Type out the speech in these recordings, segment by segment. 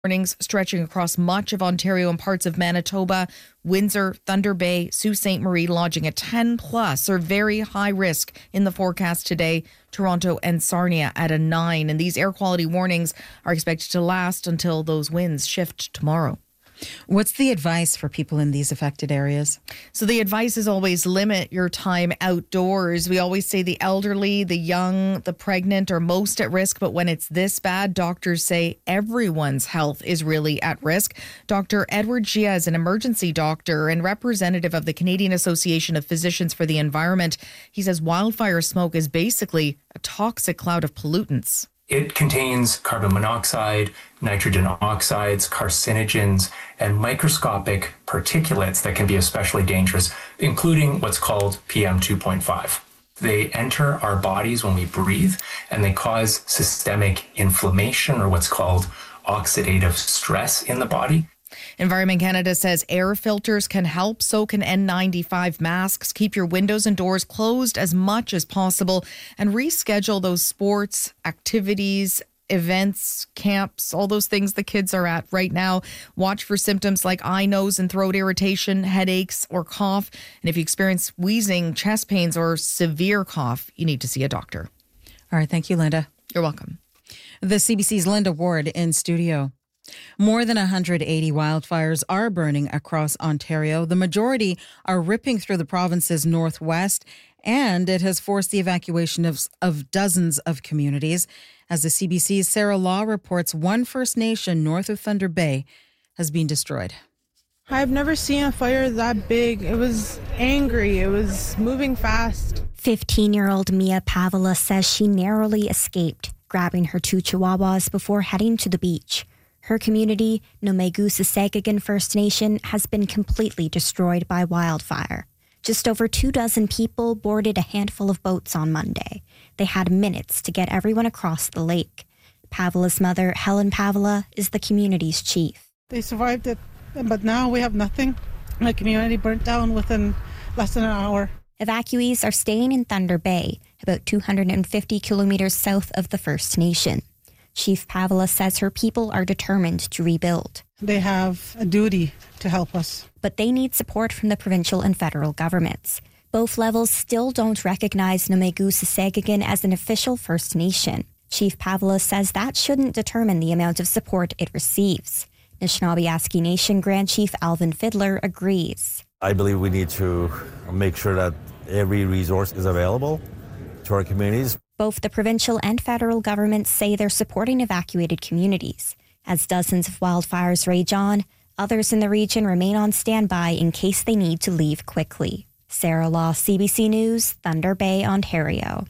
Warnings stretching across much of Ontario and parts of Manitoba, Windsor, Thunder Bay, Sault Ste. Marie lodging a 10 plus or very high risk in the forecast today. Toronto and Sarnia at a 9. And these air quality warnings are expected to last until those winds shift tomorrow. What's the advice for people in these affected areas? So the advice is always limit your time outdoors. We always say the elderly, the young, the pregnant are most at risk. But when it's this bad, doctors say everyone's health is really at risk. Dr. Edward Gia is an emergency doctor and representative of the Canadian Association of Physicians for the Environment. He says wildfire smoke is basically a toxic cloud of pollutants. It contains carbon monoxide, nitrogen oxides, carcinogens, and microscopic particulates that can be especially dangerous, including what's called PM 2.5. They enter our bodies when we breathe, and they cause systemic inflammation or what's called oxidative stress in the body. Environment Canada says air filters can help, so can N95 masks. Keep your windows and doors closed as much as possible and reschedule those sports, activities, events, camps, all those things the kids are at right now. Watch for symptoms like eye, nose, and throat irritation, headaches, or cough. And if you experience wheezing, chest pains, or severe cough, you need to see a doctor. All right. Thank you, Linda. You're welcome. The CBC's Linda Ward in studio. More than 180 wildfires are burning across Ontario. The majority are ripping through the province's northwest, and it has forced the evacuation of dozens of communities. As the CBC's Sarah Law reports, one First Nation north of Thunder Bay has been destroyed. I've never seen a fire that big. It was angry. It was moving fast. 15-year-old Mia Pavla says she narrowly escaped, grabbing her 2 chihuahuas before heading to the beach. Her community, Nomegusa-Segagan First Nation, has been completely destroyed by wildfire. Just over 24 people boarded a handful of boats on Monday. They had minutes to get everyone across the lake. Pavla's mother, Helen Pavla, is the community's chief. They survived it, but now we have nothing. My community burnt down within less than an hour. Evacuees are staying in Thunder Bay, about 250 kilometers south of the First Nation. Chief Pavla says her people are determined to rebuild. They have a duty to help us. But they need support from the provincial and federal governments. Both levels still don't recognize Nomegusa-Segagan as an official First Nation. Chief Pavla says that shouldn't determine the amount of support it receives. Anishinaabe Nation Grand Chief Alvin Fiddler agrees. I believe we need to make sure that every resource is available to our communities. Both the provincial and federal governments say they're supporting evacuated communities. As dozens of wildfires rage on, others in the region remain on standby in case they need to leave quickly. Sarah Law, CBC News, Thunder Bay, Ontario.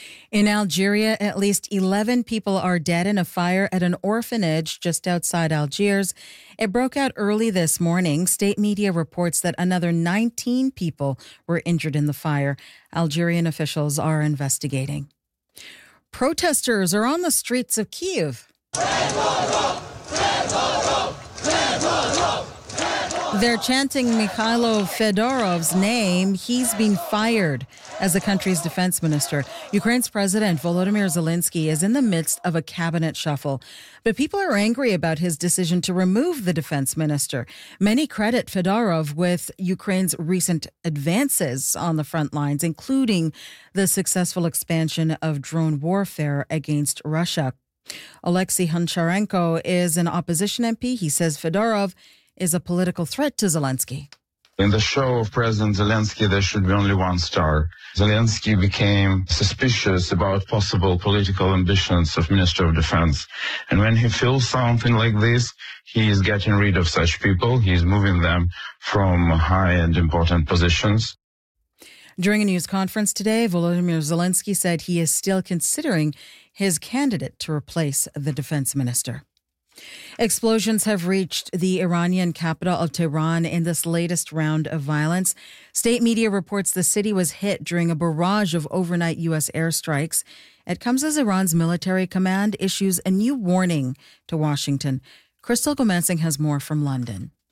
In Algeria, at least 11 people are dead in a fire at an orphanage just outside Algiers. It broke out early this morning. State media reports that another 19 people were injured in the fire. Algerian officials are investigating. Protesters are on the streets of Kyiv. They're chanting Mikhailo Fedorov's name. He's been fired as the country's defense minister. Ukraine's president Volodymyr Zelensky is in the midst of a cabinet shuffle, but people are angry about his decision to remove the defense minister. Many credit Fedorov with Ukraine's recent advances on the front lines, including the successful expansion of drone warfare against Russia. Alexei Honcharenko is an opposition MP. He says Fedorov is a political threat to Zelensky. In the show of President Zelensky, there should be only one star. Zelensky became suspicious about possible political ambitions of Minister of Defense. And when he feels something like this, he is getting rid of such people. He is moving them from high and important positions. During a news conference today, Volodymyr Zelensky said he is still considering his candidate to replace the defense minister. Explosions have reached the Iranian capital of Tehran in this latest round of violence. State media reports the city was hit during a barrage of overnight U.S. airstrikes. It comes as Iran's military command issues a new warning to Washington. Crystal Gomansing has more from London.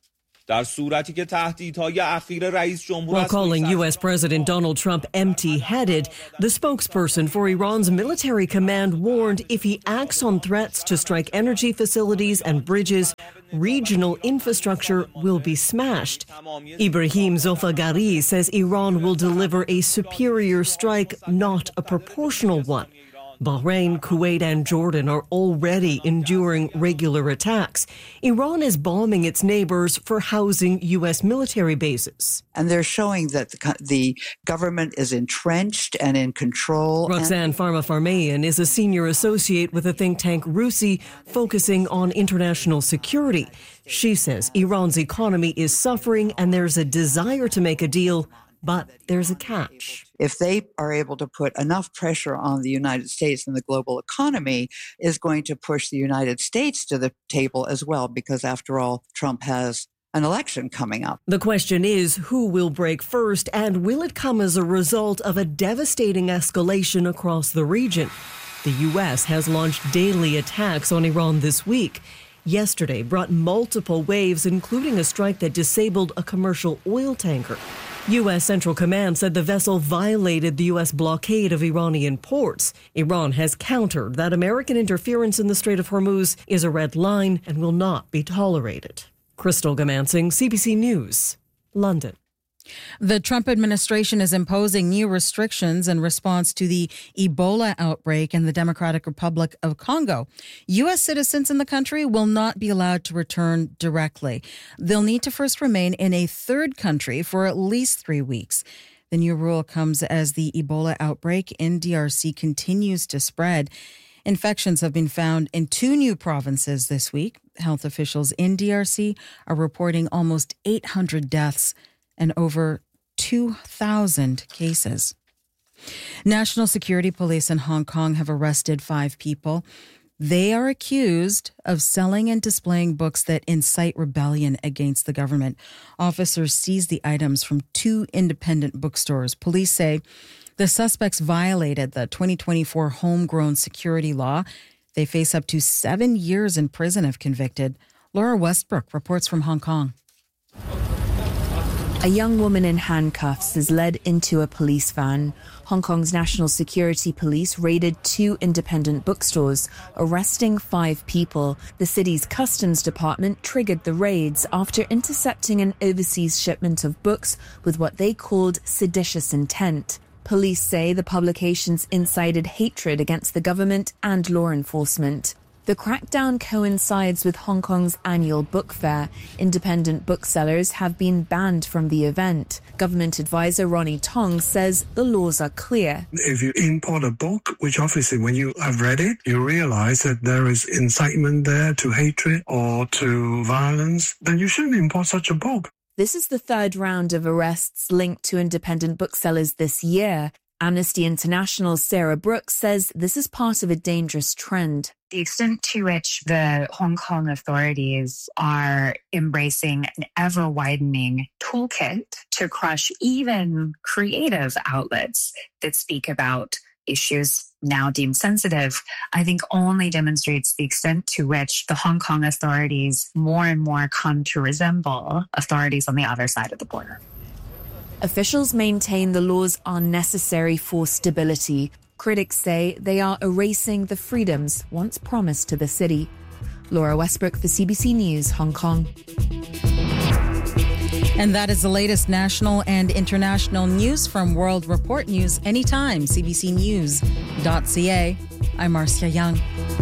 در صورتی که تهدیدهای اخیر رئیس جمهور While calling U.S. President Donald Trump empty-headed, the spokesperson for Iran's military command warned if he acts on threats to strike energy facilities and bridges, regional infrastructure will be smashed. Ibrahim Zolfagari says Iran will deliver a superior strike, not a proportional one. Bahrain, Kuwait and Jordan are already enduring regular attacks. Iran is bombing its neighbors for housing U.S. military bases. And they're showing that the government is entrenched and in control. Roxanne Farmafarmayan is a senior associate with the think tank RUSI, focusing on international security. She says Iran's economy is suffering and there's a desire to make a deal, but there's a catch. If they are able to put enough pressure on the United States, and the global economy is going to push the United States to the table as well, because after all, Trump has an election coming up. The question is, who will break first, and will it come as a result of a devastating escalation across the region? The U.S. has launched daily attacks on Iran this week. Yesterday brought multiple waves, including a strike that disabled a commercial oil tanker. U.S. Central Command said the vessel violated the U.S. blockade of Iranian ports. Iran has countered that American interference in the Strait of Hormuz is a red line and will not be tolerated. Crystal Gamansing, CBC News, London. The Trump administration is imposing new restrictions in response to the Ebola outbreak in the Democratic Republic of Congo. U.S. citizens in the country will not be allowed to return directly. They'll need to first remain in a third country for at least 3 weeks. The new rule comes as the Ebola outbreak in DRC continues to spread. Infections have been found in 2 new provinces this week. Health officials in DRC are reporting almost 800 deaths and over 2,000 cases. National Security Police in Hong Kong have arrested 5 people. They are accused of selling and displaying books that incite rebellion against the government. Officers seized the items from 2 independent bookstores. Police say the suspects violated the 2024 homegrown security law. They face up to 7 years in prison if convicted. Laura Westbrook reports from Hong Kong. A young woman in handcuffs is led into a police van. Hong Kong's National Security Police raided 2 independent bookstores, arresting 5 people. The city's customs department triggered the raids after intercepting an overseas shipment of books with what they called seditious intent. Police say the publications incited hatred against the government and law enforcement. The crackdown coincides with Hong Kong's annual book fair. Independent booksellers have been banned from the event. Government advisor Ronnie Tong says the laws are clear. If you import a book, which obviously when you have read it, you realize that there is incitement there to hatred or to violence, then you shouldn't import such a book. This is the 3rd round of arrests linked to independent booksellers this year. Amnesty International's Sarah Brooks says this is part of a dangerous trend. The extent to which the Hong Kong authorities are embracing an ever-widening toolkit to crush even creative outlets that speak about issues now deemed sensitive, I think only demonstrates the extent to which the Hong Kong authorities more and more come to resemble authorities on the other side of the border. Officials maintain the laws are necessary for stability. Critics say they are erasing the freedoms once promised to the city. Laura Westbrook for CBC News, Hong Kong. And that is the latest national and international news from World Report News anytime, cbcnews.ca. I'm Marcia Young.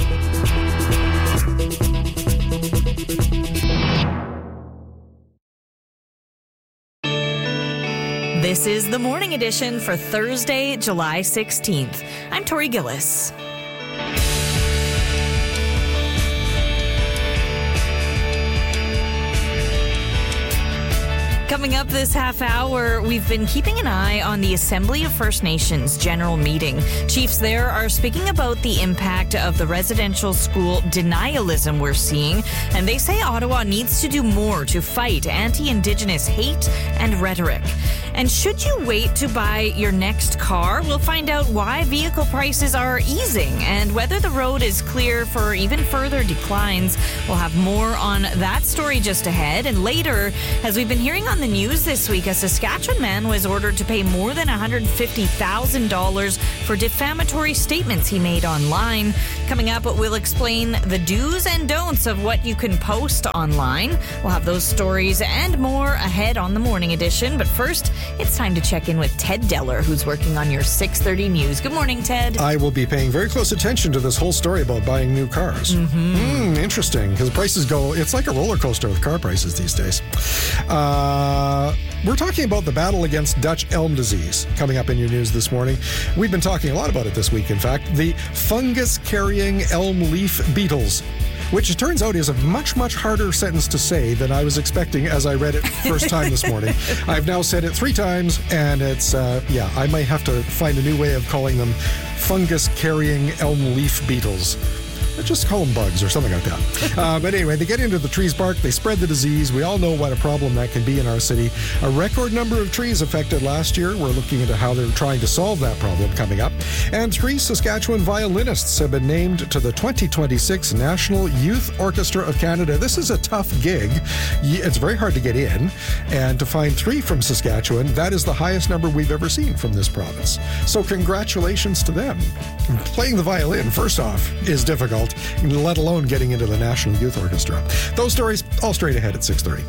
This is the Morning Edition for Thursday, July 16th. I'm Tori Gillis. Coming up this half hour, we've been keeping an eye on the Assembly of First Nations General Meeting. Chiefs there are speaking about the impact of the residential school denialism we're seeing, and they say Ottawa needs to do more to fight anti-Indigenous hate and rhetoric. And should you wait to buy your next car? We'll find out why vehicle prices are easing and whether the road is clear for even further declines. We'll have more on that story just ahead. And later, as we've been hearing on the news this week, a Saskatchewan man was ordered to pay more than $150,000 for defamatory statements he made online. Coming up, we'll explain the do's and don'ts of what you can post online. We'll have those stories and more ahead on the morning edition. But first, it's time to check in with Ted Deller, who's working on your 6:30 news. Good morning, Ted. I will be paying very close attention to this whole story about buying new cars. Interesting, because prices go, it's like a roller coaster with car prices these days. We're talking about the battle against Dutch elm disease coming up in your news this morning. We've been talking a lot about it this week, in fact. The fungus-carrying elm leaf beetles, which it turns out is a much, much harder sentence to say than I was expecting as I read it first time this morning. I've now said it 3 times, and it's, I might have to find a new way of calling them fungus-carrying elm leaf beetles. Let's just call them bugs or something like that. But anyway, they get into the tree's bark, they spread the disease. We all know what a problem that can be in our city. A record number of trees affected last year. We're looking into how they're trying to solve that problem coming up. And 3 Saskatchewan violinists have been named to the 2026 National Youth Orchestra of Canada. This is a tough gig. It's very hard to get in. And to find 3 from Saskatchewan, that is the highest number we've ever seen from this province. So congratulations to them. Playing the violin, first off, is difficult, let alone getting into the National Youth Orchestra. Those stories all straight ahead at 6:30.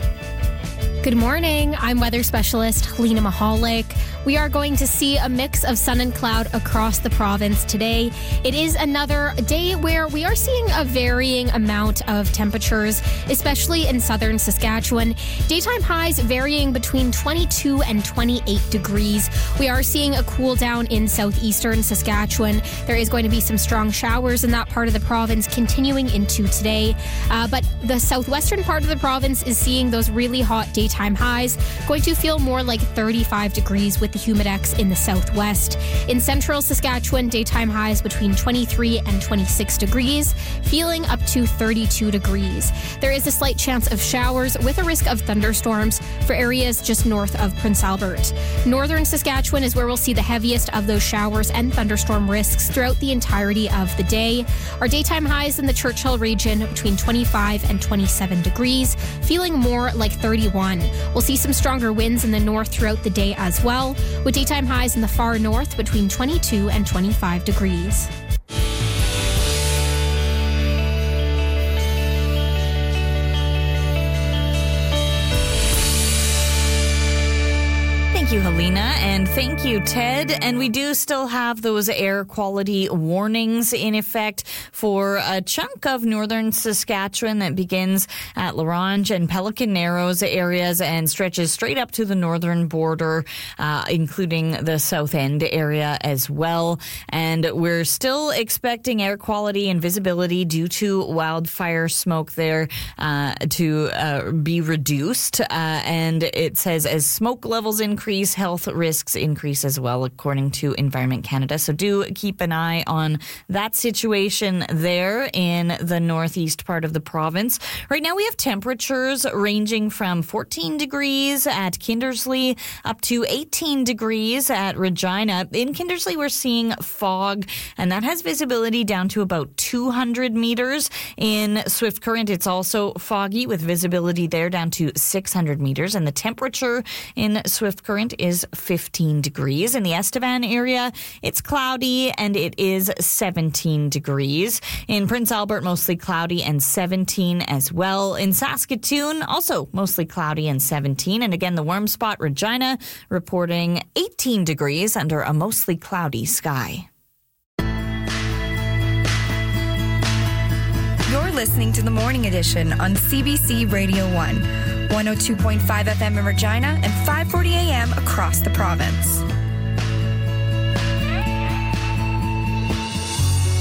Good morning. I'm weather specialist Helena Mahalik. We are going to see a mix of sun and cloud across the province today. It is another day where we are seeing a varying amount of temperatures, especially in southern Saskatchewan. Daytime highs varying between 22 and 28 degrees. We are seeing a cool down in southeastern Saskatchewan. There is going to be some strong showers in that part of the province continuing into today. But the southwestern part of the province is seeing those really hot daytime highs, going to feel more like 35 degrees with the humidex in the southwest. In central Saskatchewan, daytime highs between 23 and 26 degrees, feeling up to 32 degrees. There is a slight chance of showers with a risk of thunderstorms for areas just north of Prince Albert. Northern Saskatchewan is where we'll see the heaviest of those showers and thunderstorm risks throughout the entirety of the day. Our daytime highs in the Churchill region between 25 and 27 degrees, feeling more like 31. We'll see some stronger winds in the north throughout the day as well, with daytime highs in the far north between 22 and 25 degrees. Thank you, Helena, and thank you, Ted. And we do still have those air quality warnings in effect for a chunk of northern Saskatchewan that begins at La Ronge and Pelican Narrows areas and stretches straight up to the northern border, including the South End area as well. And we're still expecting air quality and visibility due to wildfire smoke there to be reduced. And it says as smoke levels increase, health risks increase as well, according to Environment Canada. So do keep an eye on that situation there in the northeast part of the province. Right now we have temperatures ranging from 14 degrees at Kindersley up to 18 degrees at Regina. In Kindersley, we're seeing fog, and that has visibility down to about 200 meters. In Swift Current, it's also foggy with visibility there down to 600 meters, and the temperature in Swift Current is 15 degrees. In the Estevan area, it's cloudy and it is 17 degrees. In Prince Albert, mostly cloudy and 17 as well. In Saskatoon, also mostly cloudy and 17. And again, the warm spot, Regina, reporting 18 degrees under a mostly cloudy sky. You're listening to the Morning Edition on CBC Radio 1, 102.5 FM in Regina and 5:40 a.m. across the province.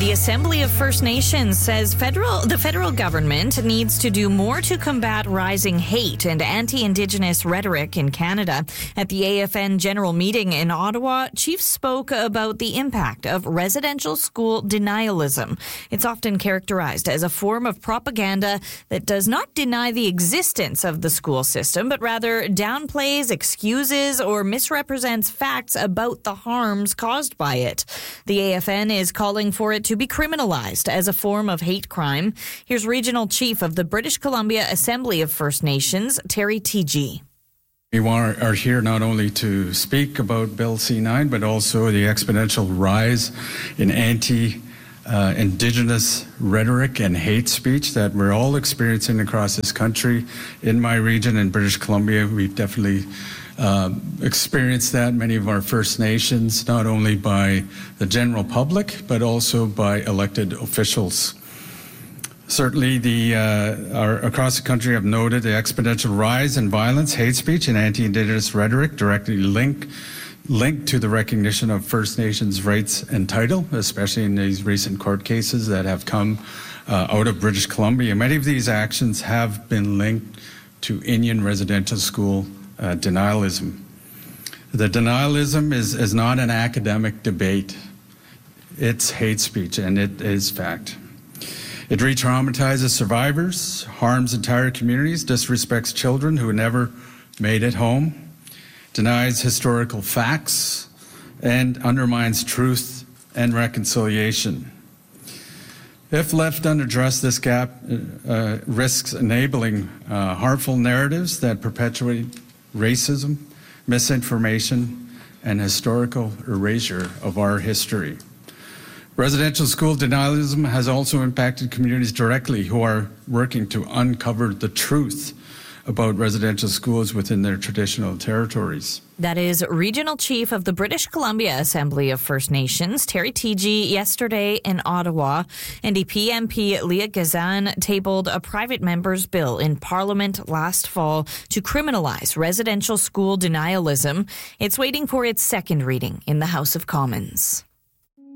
The Assembly of First Nations says the federal government needs to do more to combat rising hate and anti-Indigenous rhetoric in Canada. At the AFN General Meeting in Ottawa, chiefs spoke about the impact of residential school denialism. It's often characterized as a form of propaganda that does not deny the existence of the school system, but rather downplays, excuses, or misrepresents facts about the harms caused by it. The AFN is calling for it to be criminalized as a form of hate crime. Here's Regional Chief of the British Columbia Assembly of First Nations, Terry Teegee. We are here not only to speak about Bill C-9, but also the exponential rise in anti-Indigenous rhetoric and hate speech that we're all experiencing across this country. In my region, in British Columbia, we've definitely experienced that. Many of our First Nations, not only by the general public, but also by elected officials. Certainly, across the country have noted the exponential rise in violence, hate speech, and anti-Indigenous rhetoric directly linked to the recognition of First Nations rights and title, especially in these recent court cases that have come out of British Columbia. Many of these actions have been linked to Indian residential school denialism. The denialism is not an academic debate. It's hate speech, and it is fact. It re-traumatizes survivors, harms entire communities, disrespects children who never made it home, denies historical facts, and undermines truth and reconciliation. If left unaddressed, this gap risks enabling harmful narratives that perpetuate racism, misinformation, and historical erasure of our history. Residential school denialism has also impacted communities directly who are working to uncover the truth about residential schools within their traditional territories. That is Regional Chief of the British Columbia Assembly of First Nations, Terry Teegee, yesterday in Ottawa. NDP MP Leah Gazan tabled a private member's bill in Parliament last fall to criminalize residential school denialism. It's waiting for its second reading in the House of Commons.